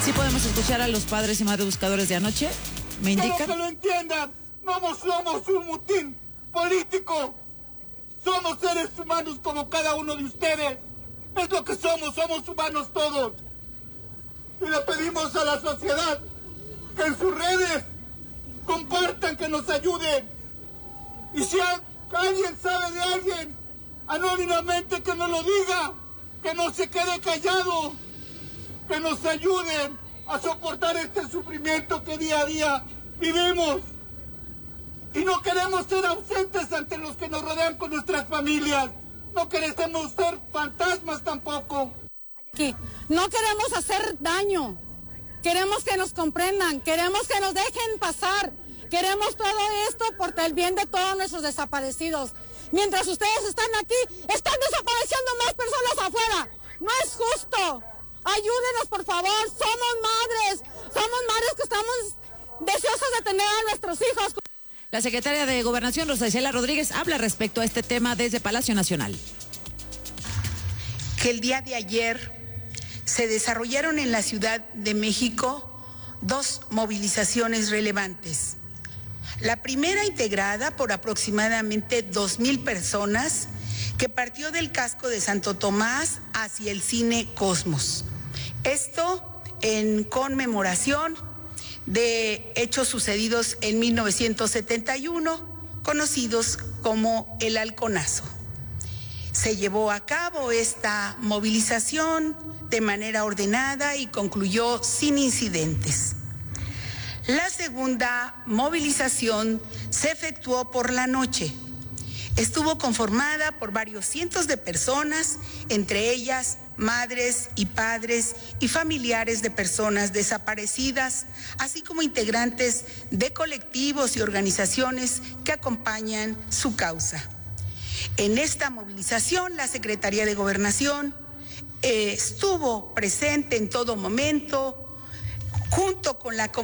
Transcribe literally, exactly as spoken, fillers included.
Sí podemos escuchar a los padres y madres buscadores de anoche. ¿Me indican? Pero que lo entiendan, no somos un mutín político. Somos seres humanos como cada uno de ustedes. Es lo que somos, somos humanos todos. Y le pedimos a la sociedad que en sus redes compartan, que nos ayuden. Y si alguien sabe de alguien, anónimamente que nos lo diga, que no se quede callado, que nos ayuden a soportar este sufrimiento que día a día vivimos. Y no queremos ser ausentes ante los que nos rodean con nuestras familias. No queremos ser fantasmas tampoco. Aquí. No queremos hacer daño. Queremos que nos comprendan. Queremos que nos dejen pasar. Queremos todo esto por el bien de todos nuestros desaparecidos. Mientras ustedes están aquí, están desapareciendo más personas afuera. No es justo. Ayúdenos, por favor. Somos madres. Somos madres que estamos deseosas de tener a nuestros hijos. La secretaria de Gobernación, Rosa Isela Rodríguez, habla respecto a este tema desde Palacio Nacional. Que el día de ayer se desarrollaron en la Ciudad de México dos movilizaciones relevantes. La primera, integrada por aproximadamente dos mil personas, que partió del casco de Santo Tomás hacia el Cine Cosmos. Esto en conmemoración de hechos sucedidos en mil novecientos setenta y uno, conocidos como el Halconazo. Se llevó a cabo esta movilización de manera ordenada y concluyó sin incidentes. La segunda movilización se efectuó por la noche. Estuvo conformada por varios cientos de personas, entre ellas madres y padres y familiares de personas desaparecidas, así como integrantes de colectivos y organizaciones que acompañan su causa. En esta movilización, la Secretaría de Gobernación eh, estuvo presente en todo momento, junto con la comunidad.